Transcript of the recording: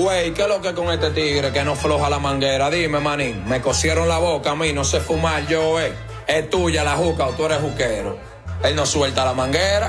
Güey, ¿qué es lo que con este tigre que no floja la manguera? Dime, manín, me cosieron la boca a mí, no sé fumar yo, Es tuya la juca o tú eres juquero. Él no suelta la manguera.